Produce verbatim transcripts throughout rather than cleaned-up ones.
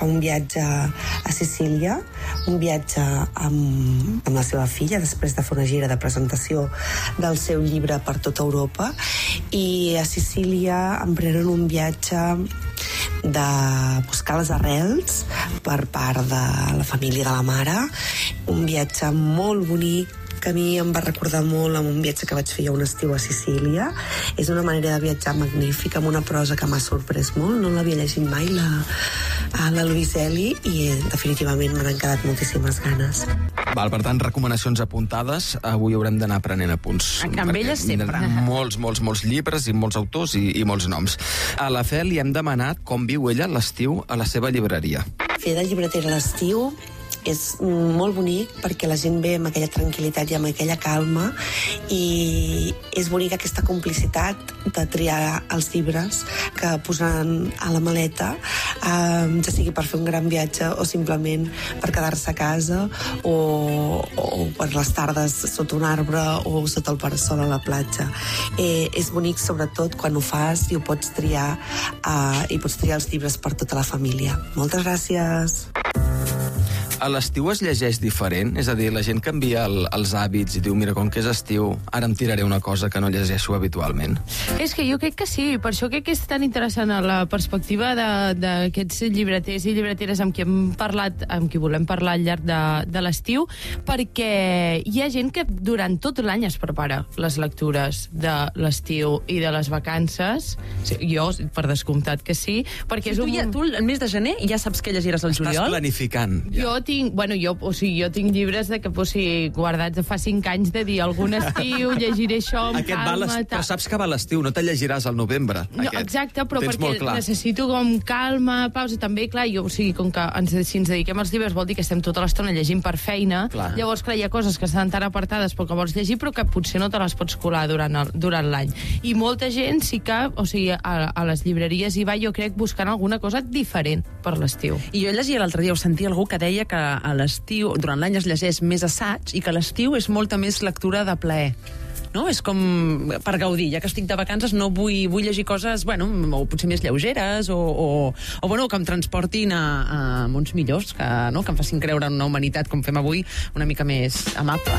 fa un viatge a Sicília, un viatge amb, amb la seva filla, després de fer una gira de presentació del seu llibre per tota Europa, i a Sicília emprenen un viatge de buscar les arrels per part de la família de la mare, un viatge molt bonic que a mi em va recordar molt amb un viatge que vaig fer jo un estiu a Sicília. És una manera de viatjar magnífica, amb una prosa que m'ha sorprès molt, no l'havia llegit mai la, la Louise Hay, i definitivament me n'han quedat moltíssimes ganes. Val, per tant, recomanacions apuntades. Avui haurem d'anar prenent apunts. Amb elles sempre. Molts, molts, molts llibres i molts autors i, i molts noms. A la Fe li hem demanat com viu ella l'estiu a la seva llibreria. Fer de llibretera a l'estiu és molt bonic perquè la gent ve amb aquella tranquil·litat i amb aquella calma, i és bonica aquesta complicitat de triar els llibres que posen a la maleta, eh, ja sigui per fer un gran viatge o simplement per quedar-se a casa o, o per les tardes sota un arbre o sota el parasol a la platja. Eh, és bonic sobretot quan ho fas i ho pots triar, eh, i pots triar els llibres per tota la família. Moltes gràcies! A l'estiu es llegeix diferent? És a dir, la gent canvia el, els hàbits i diu, mira, com que és estiu, ara em tiraré una cosa que no llegeixo habitualment. És que jo crec que sí, per això crec que és tan interessant la perspectiva d'aquests llibreters i llibreteres amb qui hem parlat, amb qui volem parlar al llarg de, de l'estiu, perquè hi ha gent que durant tot l'any es prepara les lectures de l'estiu i de les vacances. Jo, per descomptat que sí, perquè sí, és un... Tu, ja, tu, el mes de gener, ja saps què llegiràs al juliol? Estàs planificant. Ja. Jo tinc, bueno, jo, o sigui, jo tinc llibres de que, o sigui, guardats de fa cinc anys de dir algun estiu, llegiré això amb Aquest calma... Va però saps que va l'estiu, no te llegiràs al novembre. No, aquest. exacte, però Tens perquè necessito com calma, pausa, també, clar, jo, o sigui, com que ens, si ens dediquem als llibres vol dir que estem tota l'estona llegint per feina, clar. Llavors, clar, hi ha coses que estan tan apartades però que vols llegir, però que potser no te les pots colar durant, el, durant l'any. I molta gent sí que, o sigui, a, a les llibreries hi va, jo crec, buscant alguna cosa diferent per l'estiu. I jo llegia l'altre dia, ho sentia algú que deia que a l'estiu, durant l'any es llegeix més assaig i que l'estiu és molta més lectura de plaer. No? És com per gaudir, ja que estic de vacances no vull, vull llegir coses, bueno, o potser més lleugeres o, o, o bueno, que em transportin a, a mons millors, que, no? Que em facin creure en una humanitat, com fem avui, una mica més amable.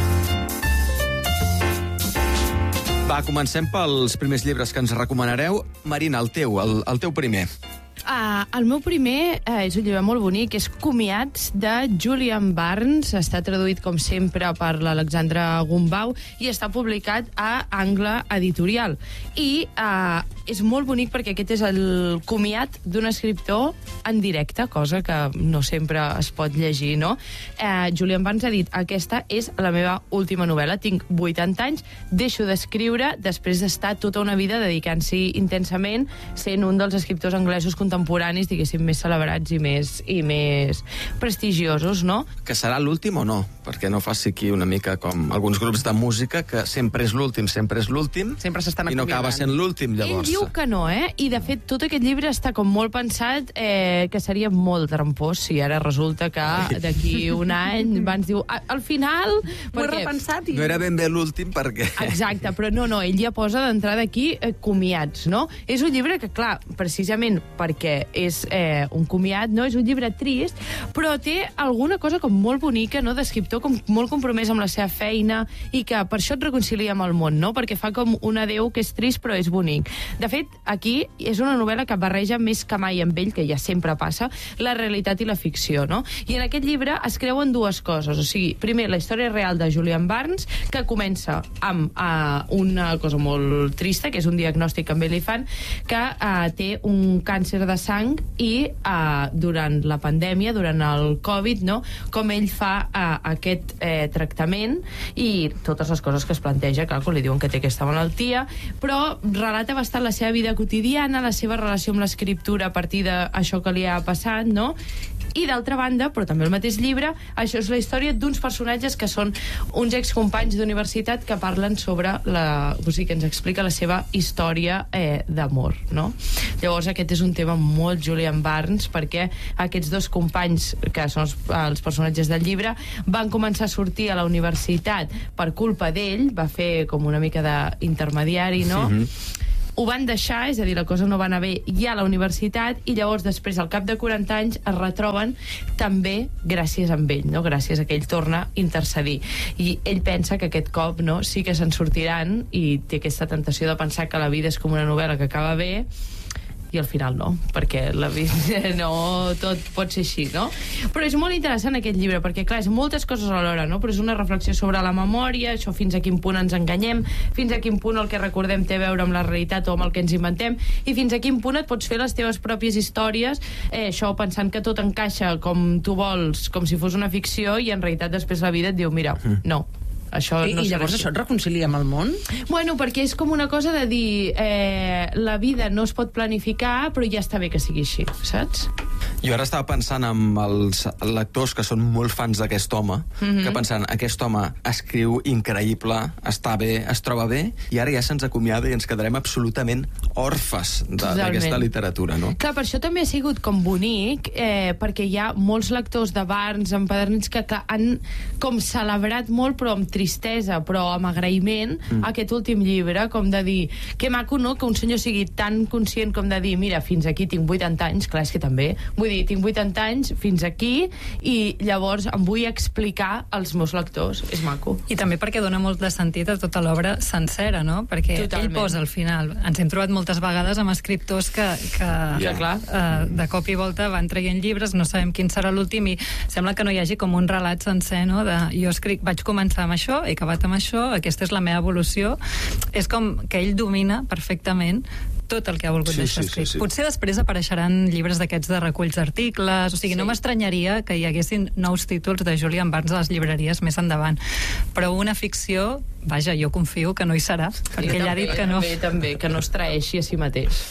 Va, comencem pels primers llibres que ens recomanareu. Marina, el teu, el, el teu primer. Uh, el meu primer uh, és un llibre molt bonic, és Comiats, de Julian Barnes. Està traduït, com sempre, per l'Alexandra Gumbau i està publicat a Angle Editorial. I uh, és molt bonic perquè aquest és el comiat d'un escriptor en directe, cosa que no sempre es pot llegir, no? Uh, Julian Barnes ha dit, aquesta és la meva última novel·la, tinc vuitanta anys, deixo d'escriure després d'estar tota una vida dedicant-s'hi intensament, sent un dels escriptors anglesos contemporanis, diguéssim, més celebrats i més, i més prestigiosos, no? Que serà l'últim o no? Perquè no faci aquí una mica com alguns grups de música, que sempre és l'últim, sempre és l'últim, sempre s'estan i no acaba sent l'últim, llavors. Ell diu que no, eh? I, de fet, tot aquest llibre està com molt pensat eh, que seria molt trampós si ara resulta que d'aquí un any abans diu, al final... Ho he repensat i... No era ben bé l'últim perquè... Exacte, però no, no, ell ja posa d'entrada aquí eh, comiats, no? És un llibre que, clar, precisament perquè és eh, un comiat, no? És un llibre trist, però té alguna cosa com molt bonica, no?, d'escriptor com molt compromès amb la seva feina i que per això et reconcilia amb el món, no? Perquè fa com un adeu que és trist però és bonic. De fet, aquí és una novel·la que barreja més que mai amb ell, que ja sempre passa, la realitat i la ficció, no? I en aquest llibre es creuen dues coses, o sigui, primer, la història real de Julian Barnes, que comença amb uh, una cosa molt trista, que és un diagnòstic que amb ell li fan, que uh, té un càncer de sang i uh, durant la pandèmia, durant el Covid, no?, com ell fa uh, aquest eh, tractament i totes les coses que es planteja, clar, quan li diuen que té aquesta malaltia, però relata bastant la seva vida quotidiana, la seva relació amb l'escriptura a partir d'això que li ha passat, no? I d'altra banda, però també el mateix llibre, això és la història d'uns personatges que són uns excompanys d'universitat que parlen sobre la... O sigui, que ens explica la seva història eh, d'amor, no? Llavors aquest és un tema molt Julian Barnes, perquè aquests dos companys, que són els, els personatges del llibre, van començar a sortir a la universitat per culpa d'ell, va fer com una mica d'intermediari, no? Mm-hmm. ho van deixar, és a dir, la cosa no va anar bé ja a la universitat, i llavors després, al cap de quaranta anys, es retroben també gràcies a ell, no? Gràcies a que ell torna a intercedir. I ell pensa que aquest cop, no, sí que se'n sortiran, i té aquesta tentació de pensar que la vida és com una novel·la que acaba bé, i al final no, perquè la vida no tot pot ser així, no? Però és molt interessant aquest llibre, perquè clar, és moltes coses alhora, no? Però és una reflexió sobre la memòria, això fins a quin punt ens enganyem, fins a quin punt el que recordem té a veure amb la realitat o amb el que ens inventem, i fins a quin punt et pots fer les teves pròpies històries, eh, això pensant que tot encaixa com tu vols, com si fos una ficció, i en realitat després la vida et diu, mira, no, això I, no i llavors això et reconcilia amb el món? Bueno, perquè és com una cosa de dir eh, la vida no es pot planificar, però ja està bé que sigui així, saps? Jo ara estava pensant en els lectors que són molt fans d'aquest home, mm-hmm. que pensant, aquest home escriu increïble, està bé, es troba bé, i ara ja se'ns acomiada i ens quedarem absolutament orfes d'aquesta literatura, no? Clar, per això també ha sigut com bonic, eh, perquè hi ha molts lectors de Barnes, empadernits, que clar, han com celebrat molt, però amb tristesa, però amb agraïment, mm. aquest últim llibre, com de dir, que maco, no?, que un senyor sigui tan conscient com de dir, mira, fins aquí tinc vuitanta anys, clar, és que també, vull dir, tinc vuitanta anys fins aquí, i llavors em vull explicar als meus lectors, és maco. I també perquè dona molt de sentit a tota l'obra sencera, no?, perquè Totalment. Ell posa al final, ens hem trobat moltes vegades amb escriptors que, que ja, clar. Uh, de cop i volta van traient llibres, no sabem quin serà l'últim, i sembla que no hi hagi com un relat sencer, no?, de jo escric, vaig començar amb això, he acabat amb això, aquesta és la meva evolució. És com que ell domina perfectament tot el que ha volgut sí, deixar sí, escrit. sí, sí. Potser després apareixeran llibres d'aquests de reculls d'articles, o sigui, sí. no m'estranyaria que hi haguessin nous títols de Julian Barnes a les llibreries més endavant. Però una ficció, vaja, jo confio que no hi serà, perquè ell ha dit que no. També, també, que no es traeixi a si mateix.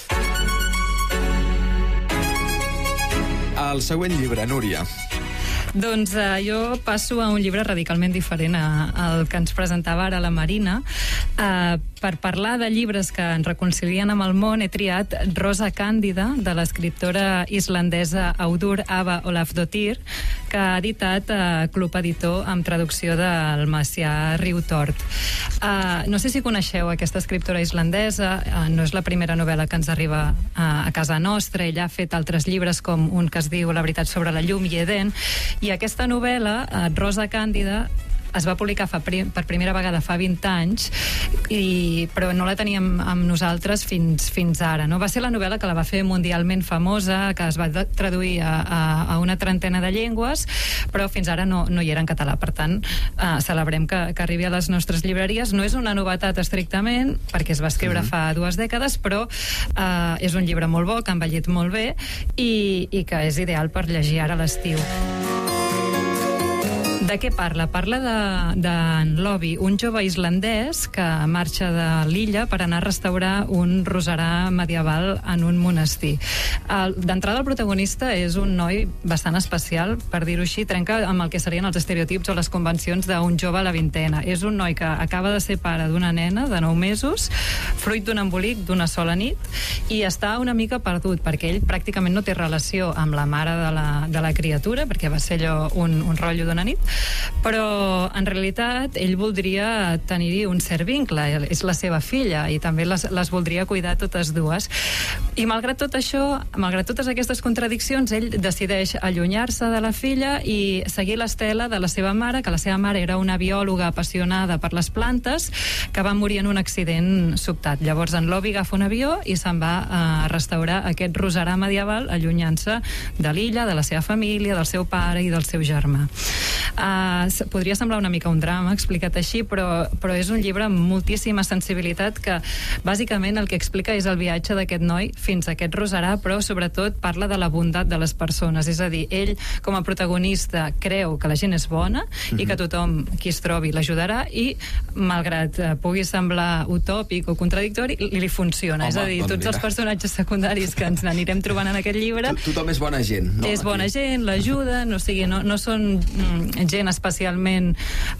El següent llibre, Núria. Doncs uh, jo passo a un llibre radicalment diferent a, al que ens presentava ara la Marina. Uh, per parlar de llibres que ens reconcilien amb el món, he triat Rosa Càndida, de l'escriptora islandesa Audur Ava Olafsdóttir, que ha editat uh, Club Editor amb traducció del Macià Riutort. Uh, no sé si coneixeu aquesta escriptora islandesa, uh, no és la primera novel·la que ens arriba uh, a casa nostra, ella ha fet altres llibres com un que es diu La veritat sobre la llum i Eden, i aquesta novel·la, uh, Rosa Càndida, es va publicar fa prim, per primera vegada fa vint anys, i, però no la teníem amb nosaltres fins, fins ara. No? Va ser la novel·la que la va fer mundialment famosa, que es va traduir a, a, a una trentena de llengües, però fins ara no, no hi era en català. Per tant, eh, celebrem que, que arribi a les nostres llibreries. No és una novetat estrictament, perquè es va escriure mm-hmm. fa dues dècades, però eh, és un llibre molt bo, que ha envellit molt bé, i, i que és ideal per llegir ara a l'estiu. De què parla? Parla d'en Lovi, un jove islandès que marxa de l'illa per anar a restaurar un roserà medieval en un monestir. D'entrada, el protagonista és un noi bastant especial, per dir-ho així, trenca amb el que serien els estereotips o les convencions d'un jove a la vintena. És un noi que acaba de ser pare d'una nena de nou mesos, fruit d'un embolic d'una sola nit, i està una mica perdut, perquè ell pràcticament no té relació amb la mare de la, de la criatura, perquè va ser allò un, un rotllo d'una nit, però en realitat ell voldria tenir-hi un cert vincle, és la seva filla, i també les, les voldria cuidar totes dues. I malgrat tot això, malgrat totes aquestes contradiccions, ell decideix allunyar-se de la filla i seguir l'estela de la seva mare, que la seva mare era una biòloga apassionada per les plantes, que va morir en un accident sobtat. Llavors en Lovi agafa un avió i se'n va a restaurar aquest roserà medieval, allunyant-se de l'illa, de la seva família, del seu pare i del seu germà. Uh, podria semblar una mica un drama explicat així, però, però és un llibre amb moltíssima sensibilitat, que bàsicament el que explica és el viatge d'aquest noi fins a aquest roserà, però sobretot parla de la bondat de les persones. És a dir, ell com a protagonista creu que la gent és bona mm-hmm. i que tothom qui es trobi l'ajudarà, i malgrat uh, pugui semblar utòpic o contradictori, li, li funciona. Home, és a dir, tots mira. els personatges secundaris que ens n'anirem trobant en aquest llibre, tothom és bona gent, no? És bona Aquí. gent, l'ajuda, no, sigui, no, no són mm, gent especialment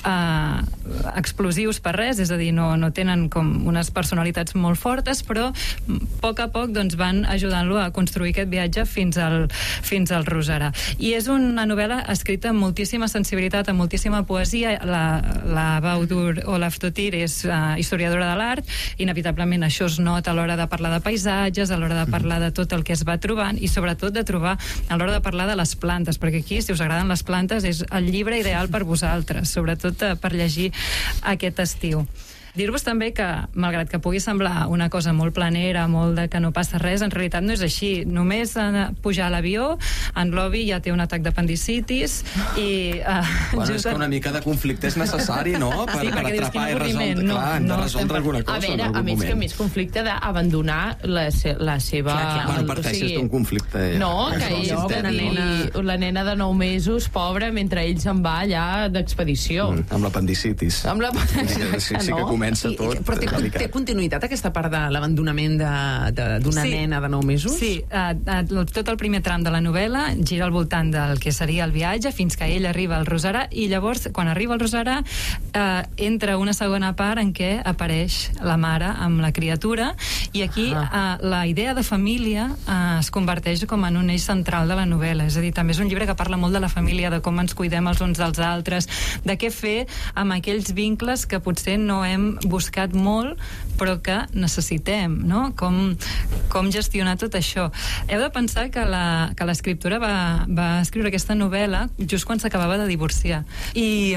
eh, explosius per res, és a dir, no, no tenen com unes personalitats molt fortes, però a poc a poc doncs, van ajudant-lo a construir aquest viatge fins al, fins al Roserà. I és una novel·la escrita amb moltíssima sensibilitat, amb moltíssima poesia. La, la Baudur Olafsdottir és uh, historiadora de l'art, inevitablement això es nota a l'hora de parlar de paisatges, a l'hora de parlar de tot el que es va trobant i sobretot de trobar a l'hora de parlar de les plantes, perquè aquí, si us agraden les plantes, és el llibre ideal per vosaltres, sobretot uh, per llegir aquest estiu. Dir-vos també que, malgrat que pugui semblar una cosa molt planera, molt de que no passa res, en realitat no és així. Només en pujar a l'avió, en l'Obi ja té un atac d'apendicitis i... Uh, bueno, just... és que una mica de conflicte és necessari, no? Per, sí, per atrapar i resoldre. No, clar, hem de no, resoldre alguna cosa a veure, en algun a més moment. que més conflicte d'abandonar la, se la seva... Clar, clar. Bueno, parteixes o sigui, d'un conflicte... No, que ell, una nena... la nena de nou mesos, pobra, mentre ell se'n va allà d'expedició. Mm, amb l'apendicitis. Amb l'apendicitis, sí, sí, sí que comença I, tot... Però té, té continuïtat aquesta part de l'abandonament d'una sí. nena de nou mesos? Sí, uh, uh, tot el primer tram de la novel·la gira al voltant del que seria el viatge fins que ell arriba al Roserà i llavors, quan arriba al Roserà, uh, entra una segona part en què apareix la mare amb la criatura i aquí uh, la idea de família uh, es converteix com en un eix central de la novel·la. És a dir, també és un llibre que parla molt de la família, de com ens cuidem els uns dels altres, de què fer amb aquells vincles que potser no hem buscat molt, però que necessitem, no? Com, com gestionar tot això. Heu de pensar que la, que l'escriptora va, va escriure aquesta novel·la just quan s'acabava de divorciar. I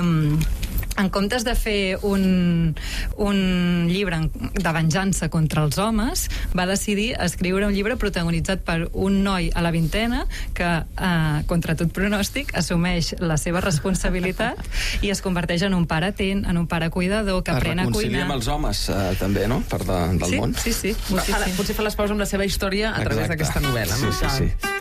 en comptes de fer un, un llibre de venjança contra els homes, va decidir escriure un llibre protagonitzat per un noi a la vintena que, eh, contra tot pronòstic, assumeix la seva responsabilitat i es converteix en un pare atent, en un pare cuidador, que aprèn a cuinar. Es reconcilia amb els homes, eh, també, no?, per de, del sí, món. Sí, sí, sí. Fa, potser fa les paus amb la seva història a través d'aquesta novel·la, no? Sí, sí, sí.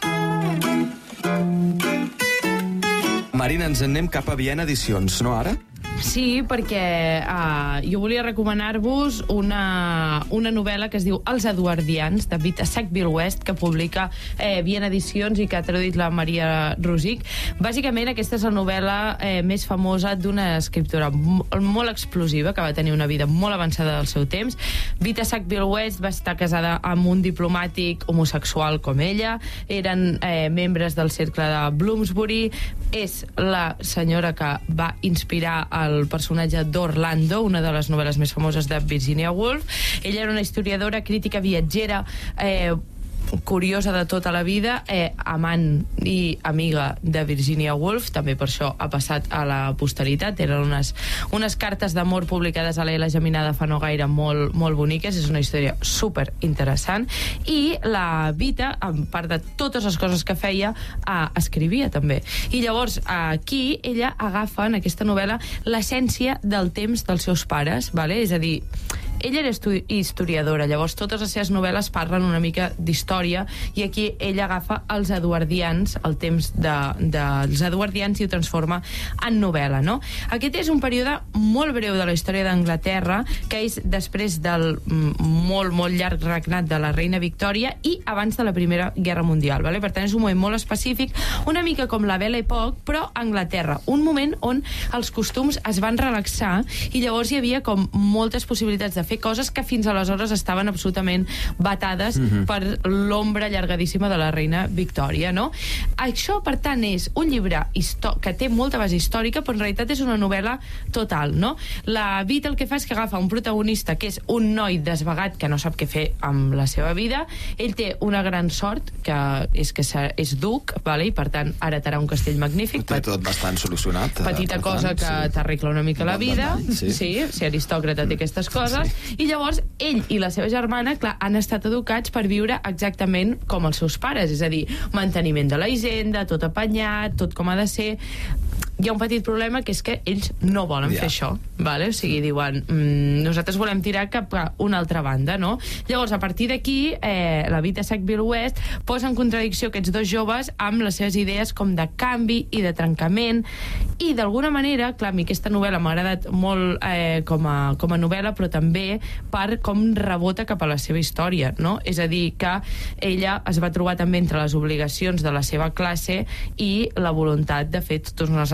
Marina, ens en anem cap a Viena Edicions, no ara? Sí, perquè uh, jo volia recomanar-vos una, una novel·la que es diu Els Eduardians, de Vita Sackville-West, que publica eh, Viena Edicions i que ha traduït la Maria Rosic. Bàsicament, aquesta és la novel·la eh, més famosa d'una escriptora molt, molt explosiva, que va tenir una vida molt avançada del seu temps. Vita Sackville-West va estar casada amb un diplomàtic homosexual com ella, eren eh, membres del cercle de Bloomsbury, és la senyora que va inspirar el personatge d'Orlando, una de les novel·les més famoses de Virginia Woolf. Ella era una historiadora, crítica, viatgera, eh, curiosa de tota la vida, eh, amant i amiga de Virginia Woolf, també per això ha passat a la posteritat. Eren unes, unes cartes d'amor publicades a l'Ela Geminada fa no gaire molt, molt boniques, és una història super interessant, i la Vita, a part de totes les coses que feia, eh, escrivia també. I llavors aquí ella agafa en aquesta novel·la l'essència del temps dels seus pares, vale? És a dir, ella era historiadora, llavors totes les seves novel·les parlen una mica d'història, i aquí ella agafa els eduardians, el temps de, dels eduardians, i ho transforma en novel·la, no? Aquest és un període molt breu de la història d'Anglaterra, que és després del molt, molt llarg regnat de la reina Victòria i abans de la Primera Guerra Mundial, vale? Per tant, és un moment molt específic, una mica com la Belle Époque, però a Anglaterra. Un moment on els costums es van relaxar i llavors hi havia com moltes possibilitats de fer coses que fins aleshores estaven absolutament vetades mm-hmm. per l'ombra llargadíssima de la reina Victòria, no? Això, per tant, és un llibre que té molta base històrica, però en realitat és una novel·la total, no? La Vita el que fa és que agafa un protagonista que és un noi desvagat que no sap què fer amb la seva vida. Ell té una gran sort, que és que és duc, vale? I per tant heretarà un castell magnífic. Té tot bastant solucionat. Petita tant, cosa que sí. t'arregla una mica la vida. Detall, sí. sí, ser aristòcrata té aquestes coses. Sí. I llavors ell i la seva germana, clar, han estat educats per viure exactament com els seus pares, és a dir, manteniment de la hisenda, tot apanyat, tot com ha de ser. Hi ha un petit problema, que és que ells no volen yeah. fer això, vale? O sigui, diuen, mmm, nosaltres volem tirar cap a una altra banda, no? Llavors, a partir d'aquí, eh, la Vita Sackville-West posa en contradicció aquests dos joves amb les seves idees com de canvi i de trencament, i d'alguna manera, clar, a mi aquesta novel·la m'ha agradat molt eh, com, a, com a novel·la, però també per com rebota cap a la seva història, no? És a dir, que ella es va trobar també entre les obligacions de la seva classe i la voluntat de fer totes unes altres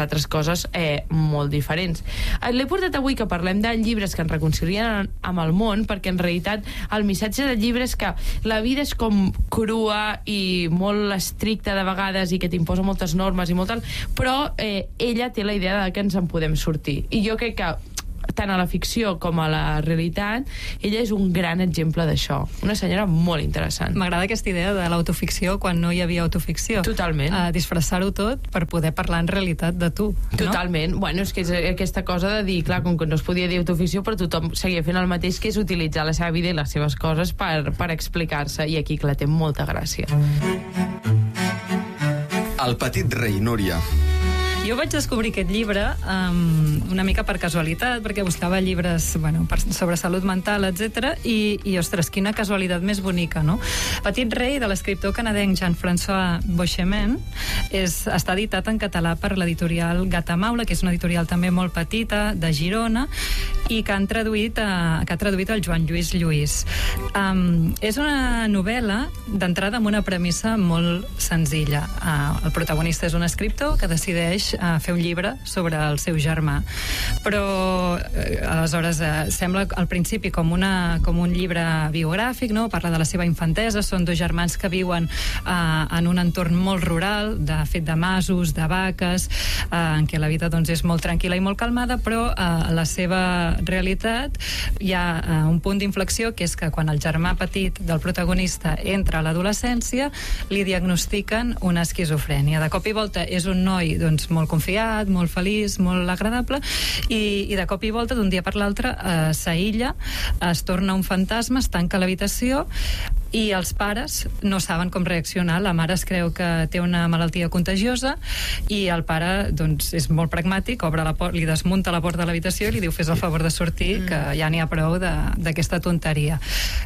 altres coses eh, molt diferents. L'he portat avui que parlem de llibres que ens reconcilien amb el món, perquè en realitat el missatge del llibre és que la vida és com crua i molt estricta de vegades i que t'imposa moltes normes i molt tal, però eh, ella té la idea de que ens en podem sortir. I jo crec que tant a la ficció com a la realitat, ella és un gran exemple d'això. Una senyora molt interessant. M'agrada aquesta idea de l'autoficció quan no hi havia autoficció. Totalment. Uh, disfressar-ho tot per poder parlar en realitat de tu. Totalment. No? Bueno, és que és aquesta cosa de dir, clar, com que no es podia dir autoficció, però tothom seguia fent el mateix, que és utilitzar la seva vida i les seves coses per, per explicar-se, i aquí, clar, té molta gràcia. El petit rei, Núria. Jo vaig descobrir aquest llibre um, una mica per casualitat, perquè buscava llibres bueno, per, sobre salut mental, etcètera. I, i, ostres, quina casualitat més bonica, no? Petit rei, de l'escriptor canadenc Jean-François Beauchemin, és, està editat en català per l'editorial Gatamaula, que és una editorial també molt petita, de Girona, i que han traduït, a, que ha traduït el Joan Lluís Lluís. Um, és una novel·la d'entrada amb una premissa molt senzilla. Uh, el protagonista és un escriptor que decideix a fer un llibre sobre el seu germà. Però, eh, aleshores, eh, sembla al principi com, una, com un llibre biogràfic, no? Parla de la seva infantesa, són dos germans que viuen eh, en un entorn molt rural, de fet de masos, de vaques, eh, en què la vida doncs, és molt tranquil·la i molt calmada, però eh, la seva realitat hi ha eh, un punt d'inflexió, que és que quan el germà petit del protagonista entra a l'adolescència, li diagnostiquen una esquizofrènia. De cop i volta és un noi doncs, molt confiat, molt feliç, molt agradable, i, i de cop i volta, d'un dia per l'altre, eh, s'aïlla, es torna un fantasma, es tanca a l'habitació, i els pares no saben com reaccionar. La mare es creu que té una malaltia contagiosa i el pare doncs, és molt pragmàtic, obre la por- li desmunta la porta de l'habitació i li diu: fes el favor de sortir, que ja n'hi ha prou d'aquesta tonteria.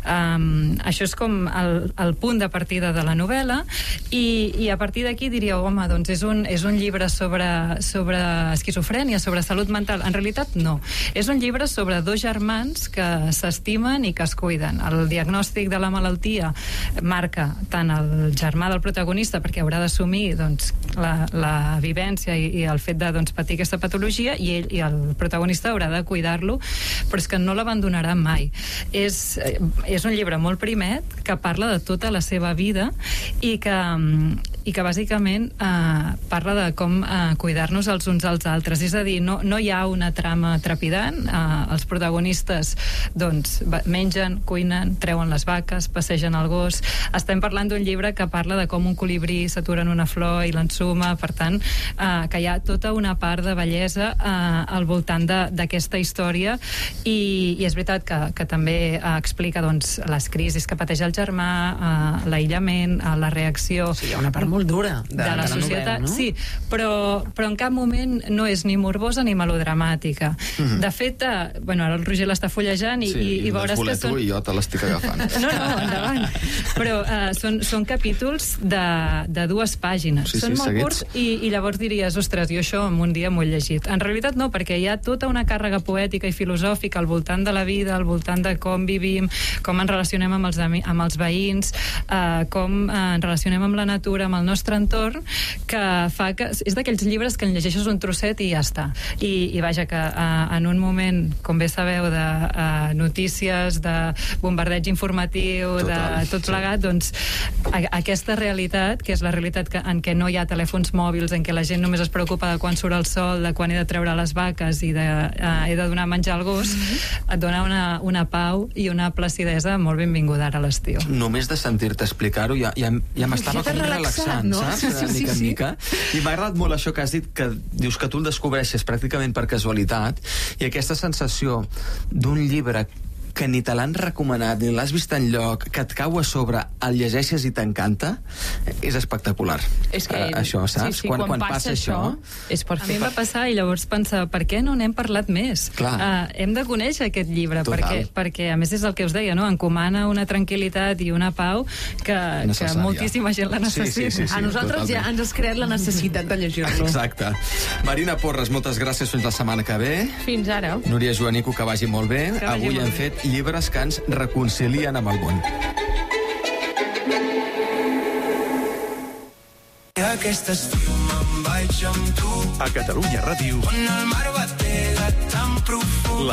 Um, això és com el, el punt de partida de la novel·la, i, i a partir d'aquí diríeu, home, doncs és un, és un llibre sobre, sobre esquizofrènia, sobre salut mental. En realitat no. És un llibre sobre dos germans que s'estimen i que es cuiden. El diagnòstic de la malaltia marca tant el germà del protagonista, perquè haurà d'assumir doncs, la, la vivència i, i el fet de doncs, patir aquesta patologia, i ell i el protagonista haurà de cuidar-lo, però és que no l'abandonarà mai. És, és un llibre molt primet que parla de tota la seva vida i que, i que bàsicament eh, parla de com eh, cuidar-nos els uns als altres. És a dir, no, no hi ha una trama trepidant. Eh, els protagonistes doncs, mengen, cuinen, treuen les vaques, passegen el gos. Estem parlant d'un llibre que parla de com un colibrí s'atura en una flor i l'ensuma, per tant, eh, que hi ha tota una part de bellesa eh, al voltant d'aquesta història, i, i és veritat que, que també eh, explica doncs, les crisis que pateix el germà, eh, l'aïllament, eh, la reacció... Sí, hi ha una part molt dura de, de la, de la societat, novel·la, no? sí, però, però en cap moment no és ni morbosa ni melodramàtica. Mm-hmm. De fet, eh, bueno, ara el Roger l'està fullejant i, sí, i, i veuràs que són... i jo te l'estic agafant. No, no, endavant. Però uh, són, són capítols de, de dues pàgines. Sí, són sí, molt seguits. curts, i, i llavors diries, ostres, jo això en un dia m'ho he llegit. En realitat no, perquè hi ha tota una càrrega poètica i filosòfica al voltant de la vida, al voltant de com vivim, com ens relacionem amb els, amb els veïns, uh, com uh, ens relacionem amb la natura, amb el nostre entorn, que fa que... És d'aquells llibres que en llegeixes un trosset i ja està. I, i vaja, que uh, en un moment, com bé sabeu, de uh, notícies, de bombardeig informatiu, Total. de tot plegat, doncs a, aquesta realitat, que és la realitat que, en què no hi ha telèfons mòbils, en què la gent només es preocupa de quan surt el sol, de quan he de treure les vaques i de, uh, he de donar menjar al gos, mm-hmm. et dona una, una pau i una placidesa molt benvinguda ara a l'estiu. Només de sentir-te explicar-ho ja, ja, ja m'estava Ja com relaxant, no? saps? Sí, De sí, mica en sí. mica. I m'ha agradat molt això que has dit, que dius que tu el descobreixes pràcticament per casualitat, i aquesta sensació d'un llibre que ni te l'han recomanat, ni l'has vist enlloc, que et cau a sobre, el llegeixes i t'encanta, és espectacular. És que, uh, això, saps? Sí, sí, quan, quan, quan passa, passa això... és per A fer mi em va per... passar, i llavors pensar, per què no n'hem parlat més? Clar. Uh, hem de conèixer aquest llibre, Total. perquè, perquè a més és el que us deia, no? Encomana una tranquil·litat i una pau que, que moltíssima gent la necessita. Sí, sí, sí, sí, a nosaltres totalment. ja ens has creat la necessitat de llegir-lo. Exacte. Marina Porres, moltes gràcies, fins la setmana que ve. Fins ara. Núria Joanico, que vagi molt bé. Que vagi Avui molt hem bé. fet llibres que ens reconcilien amb el món. aquest estiu me'n vaig amb tu. A Catalunya Ràdio, On el mar batega tan profund.